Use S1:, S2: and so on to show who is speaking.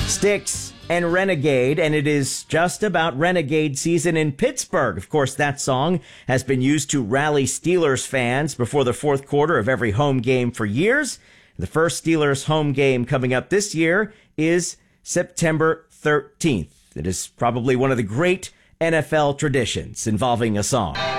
S1: Styx and Renegade, and it is just about Renegade season in Pittsburgh. Of course, that song has been used to rally Steelers fans before the fourth quarter of every home game for years. The first Steelers home game coming up this year is September 13th. It is probably one of the great NFL traditions involving a song.